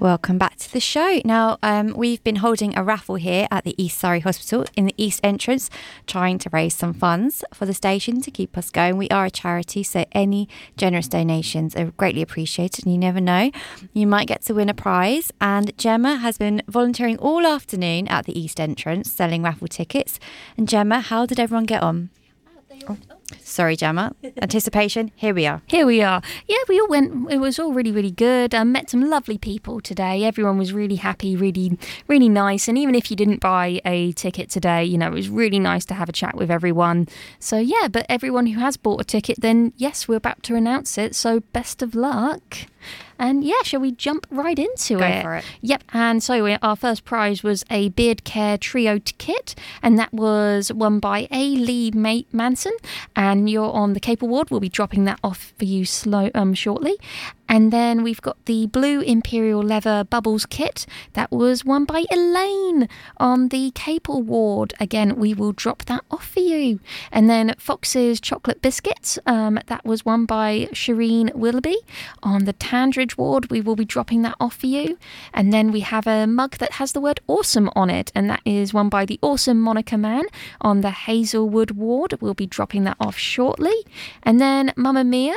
Welcome back to the show. Now, we've been holding a raffle here at the East Surrey Hospital in the East Entrance, trying to raise some funds for the station to keep us going. We are a charity, so any generous donations are greatly appreciated. And you never know, you might get to win a prize. And Gemma has been volunteering all afternoon at the East Entrance, selling raffle tickets. And Gemma, how did everyone get on? Sorry, Gemma. Anticipation. Here we are. Yeah, we all went. It was all really, really good. I met some lovely people today. Everyone was really happy, really, really nice. And even if you didn't buy a ticket today, you know, it was really nice to have a chat with everyone. So, yeah, but everyone who has bought a ticket, then yes, we're about to announce it. So best of luck. And yeah, shall we jump right into it? Go for it. Yep. And so our first prize was a Beard Care Trio kit, and that was won by A. Lee Manson. And you're on the Capel ward. We'll be dropping that off for you shortly. And then we've got the blue Imperial Leather Bubbles kit. That was won by Elaine on the Capel ward. Again, we will drop that off for you. And then Fox's Chocolate Biscuits. That was won by Shireen Willoughby on the Tandridge ward. We will be dropping that off for you. And then we have a mug that has the word awesome on it. And that is won by the Awesome Monica Man on the Hazelwood ward. We'll be dropping that off shortly. And then Mamma Mia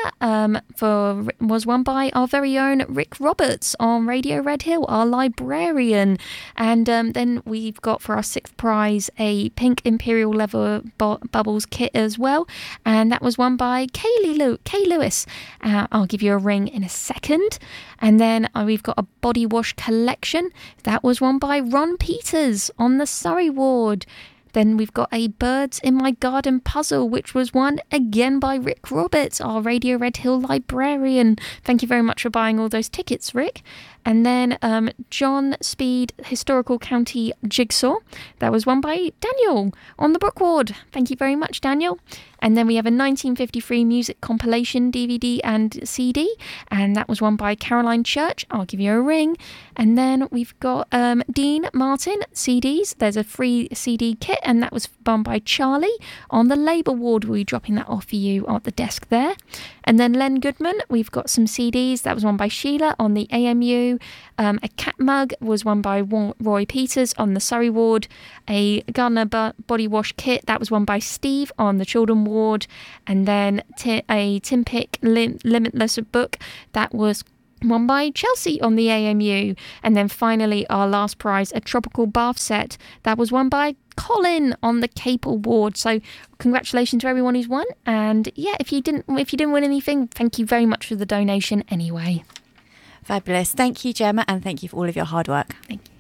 was won by our very own Rick Roberts on Radio Red Hill, our librarian. And then we've got for our sixth prize a pink Imperial Leather Bubbles kit as well. And that was won by Kay Lewis. I'll give you a ring in a second. And then we've got a body wash collection. That was won by Ron Peters on the Surrey ward. Then we've got a Birds in My Garden puzzle, which was won again by Rick Roberts, our Radio Red Hill librarian. Thank you very much for buying all those tickets, Rick. And then John Speed Historical County Jigsaw. That was won by Daniel on the Brook ward. Thank you very much, Daniel. And then we have a 1953 music compilation DVD and CD. And that was won by Caroline Church. I'll give you a ring. And then we've got Dean Martin CDs. There's a free CD kit. And that was won by Charlie on the Labour ward. We'll be dropping that off for you at the desk there. And then Len Goodman, we've got some CDs. That was won by Sheila on the AMU. A cat mug was won by Roy Peters on the Surrey ward. A Gardner body wash kit, that was won by Steve on the Children ward. And then a Tim Pick Limitless book, that was won by Chelsea on the AMU. And then finally our last prize, a tropical bath set, that was won by Colin on the Capel ward. So congratulations to everyone who's won. And yeah, if you didn't win anything, thank you very much for the donation anyway. Fabulous. Thank you, Gemma, and thank you for all of your hard work. Thank you.